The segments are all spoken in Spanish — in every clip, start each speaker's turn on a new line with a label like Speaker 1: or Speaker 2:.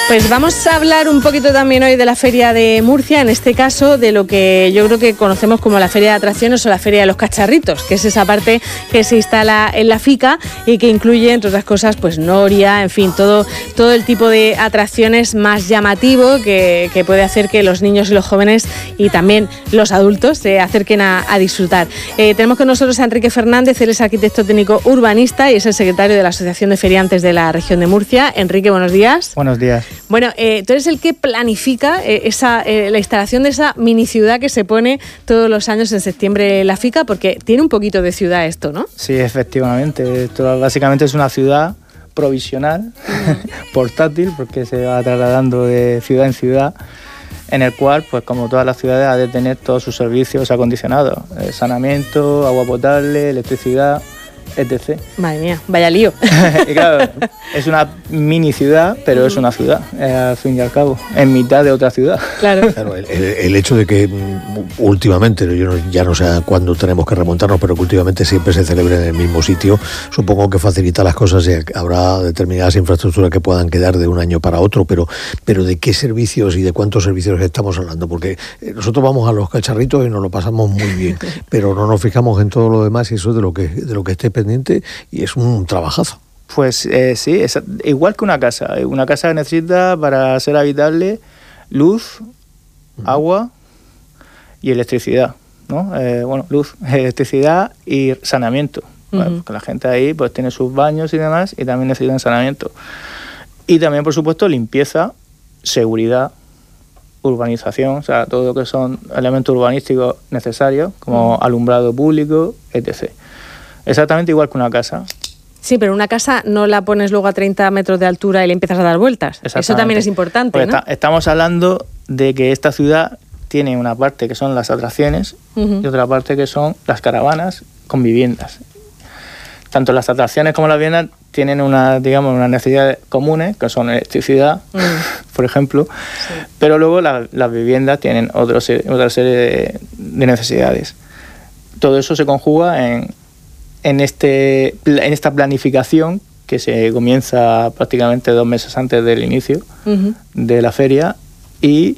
Speaker 1: Pues vamos a hablar un poquito también hoy de la Feria de Murcia, en este caso de lo que yo creo que conocemos como la Feria de Atracciones o la Feria de los Cacharritos, que es esa parte que se instala en la FICA y que incluye, entre otras cosas, pues noria, en fin, todo el tipo de atracciones más llamativo que puede hacer que los niños y los jóvenes y también los adultos se acerquen a disfrutar. Tenemos con nosotros a Enrique Fernández, él es arquitecto técnico urbanista y es el secretario de la Asociación de Feriantes de la región de Murcia. Enrique, buenos días.
Speaker 2: Buenos días.
Speaker 1: Bueno, tú eres el que planifica la instalación de esa mini ciudad que se pone todos los años en septiembre en la FICA, porque tiene un poquito de ciudad esto, ¿no?
Speaker 2: Sí, efectivamente. Esto básicamente es una ciudad provisional, portátil, porque se va trasladando de ciudad en ciudad, en el cual, pues como todas las ciudades, ha de tener todos sus servicios acondicionados, saneamiento, agua potable, electricidad, etc.
Speaker 1: Madre mía, vaya lío.
Speaker 2: Y claro, es una mini ciudad, pero es una ciudad, al fin y al cabo, en mitad de otra ciudad.
Speaker 1: Claro.
Speaker 3: Claro, el hecho de que últimamente, ya no sé a cuándo tenemos que remontarnos, pero que últimamente siempre se celebre en el mismo sitio, supongo que facilita las cosas y habrá determinadas infraestructuras que puedan quedar de un año para otro, pero ¿de qué servicios y de cuántos servicios estamos hablando? Porque nosotros vamos a los cacharritos y nos lo pasamos muy bien, pero no nos fijamos en todo lo demás y eso de lo que esté pendiente, y es un trabajazo.
Speaker 2: Pues sí, es igual que una casa. Una casa necesita, para ser habitable, luz, agua y electricidad, ¿no? Luz, electricidad y saneamiento. Bueno, porque la gente ahí pues tiene sus baños y demás y también necesitan saneamiento. Y también, por supuesto, limpieza, seguridad, urbanización, o sea, todo lo que son elementos urbanísticos necesarios, como alumbrado público, etc. Exactamente igual que una casa.
Speaker 1: Sí, pero una casa no la pones luego a 30 metros de altura y le empiezas a dar vueltas. Eso también es importante, ¿no?
Speaker 2: Estamos hablando de que esta ciudad tiene una parte que son las atracciones y otra parte que son las caravanas con viviendas. Tanto las atracciones como las viviendas tienen unas necesidades comunes, que son electricidad, por ejemplo, pero luego las viviendas tienen otra serie de necesidades. Todo eso se conjuga en esta planificación que se comienza prácticamente 2 meses antes del inicio de la feria y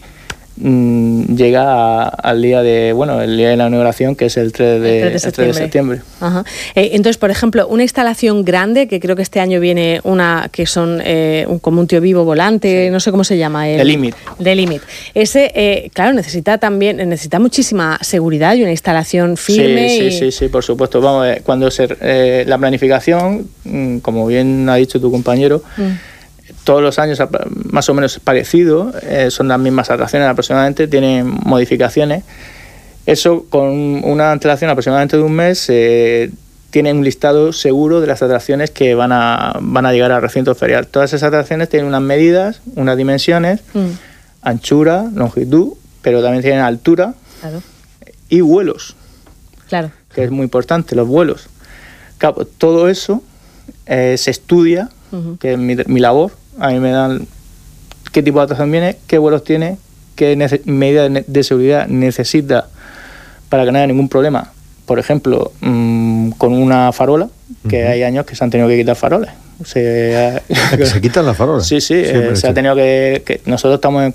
Speaker 2: llega al día de la inauguración, que es el 3 de septiembre.
Speaker 1: Ajá. Entonces, por ejemplo, una instalación grande, que creo que este año viene una que son como un tío vivo volante, sí. No sé cómo se llama.
Speaker 2: The Limit.
Speaker 1: The Limit. Ese, claro, necesita muchísima seguridad y una instalación firme.
Speaker 2: Sí, por supuesto. Vamos, cuando la planificación, como bien ha dicho tu compañero, todos los años más o menos parecido, son las mismas atracciones aproximadamente, tienen modificaciones. Eso con una antelación aproximadamente de un mes tienen un listado seguro de las atracciones que van a llegar al recinto ferial. Todas esas atracciones tienen unas medidas, unas dimensiones, anchura, longitud, pero también tienen altura, claro, y vuelos, claro, que es muy importante, los vuelos. Claro, todo eso se estudia, que es mi labor. A mí me dan qué tipo de atracción viene, qué vuelos tiene, qué medidas de seguridad necesita para que no haya ningún problema. Por ejemplo, con una farola, que hay años que se han tenido que quitar faroles.
Speaker 3: ¿Se quitan las farolas?
Speaker 2: Sí, se ha tenido que... Nosotros estamos